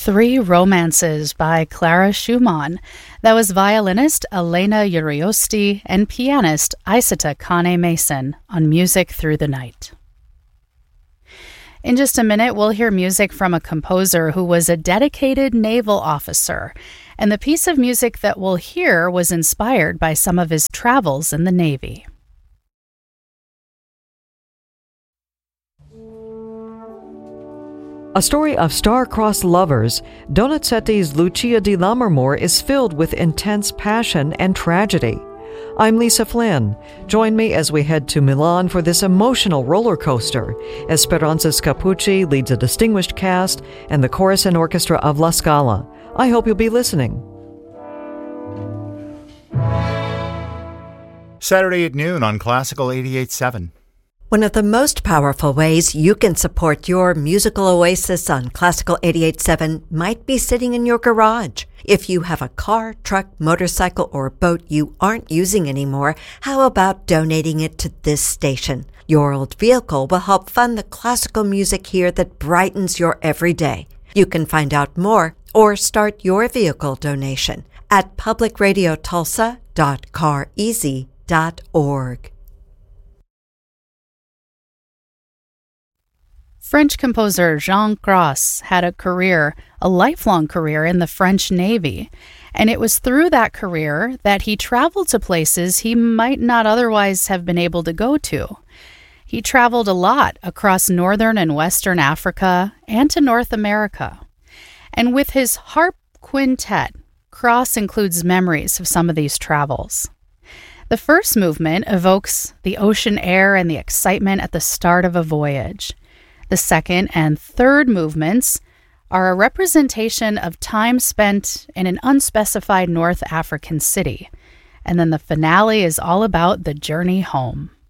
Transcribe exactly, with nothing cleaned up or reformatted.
Three Romances by Clara Schumann. That was violinist Elena Uriosti and pianist Isata Kane Mason on Music Through the Night. In just a minute, we'll hear music from a composer who was a dedicated naval officer, and the piece of music that we'll hear was inspired by some of his travels in the Navy. A story of star-crossed lovers, Donizetti's Lucia di Lammermoor is filled with intense passion and tragedy. I'm Lisa Flynn. Join me as we head to Milan for this emotional roller coaster, as Speranza Scapucci leads a distinguished cast and the chorus and orchestra of La Scala. I hope you'll be listening. Saturday at noon on Classical eighty-eight point seven. One of the most powerful ways you can support your musical oasis on Classical eighty-eight point seven might be sitting in your garage. If you have a car, truck, motorcycle, or boat you aren't using anymore, how about donating it to this station? Your old vehicle will help fund the classical music here that brightens your everyday. You can find out more or start your vehicle donation at public radio tulsa dot car easy dot org. French composer Jean Gros had a career, a lifelong career in the French Navy, and it was through that career that he traveled to places he might not otherwise have been able to go to. He traveled a lot across northern and western Africa and to North America. And with his harp quintet, Gros includes memories of some of these travels. The first movement evokes the ocean air and the excitement at the start of a voyage. The second and third movements are a representation of time spent in an unspecified North African city. And then the finale is all about the journey home.